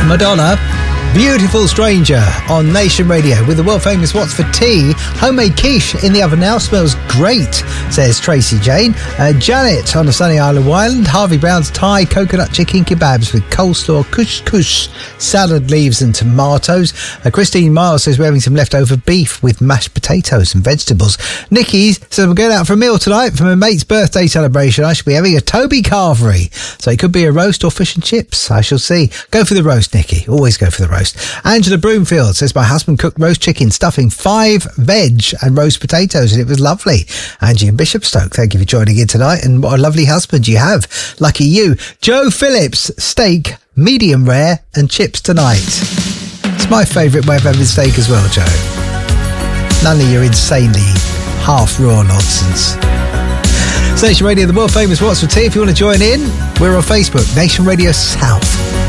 Madonna. Beautiful Stranger on Nation Radio with the world famous What's for Tea. Homemade quiche in the oven now, smells great, says Tracy Jane. Janet on the sunny Isle of Wild. Harvey Brown's Thai coconut chicken kebabs with coleslaw, couscous, salad leaves and tomatoes. Christine Miles says we're having some leftover beef with mashed potatoes and vegetables. Nikki says we're going out for a meal tonight for my mate's birthday celebration. I should be having a Toby Carvery, so it could be a roast or fish and chips. I shall see. Go for the roast, Nikki. Always go for the roast. Angela Broomfield says my husband cooked roast chicken, stuffing 5 veg and roast potatoes, and it was lovely. Angie in Bishopstoke, thank you for joining in tonight, and what a lovely husband you have. Lucky you. Joe Phillips, steak, medium rare and chips tonight. It's my favourite way of having steak as well, Joe. None of your insanely half raw nonsense. Nation Radio, the world famous What's for Tea. If you want to join in, we're on Facebook, Nation Radio South.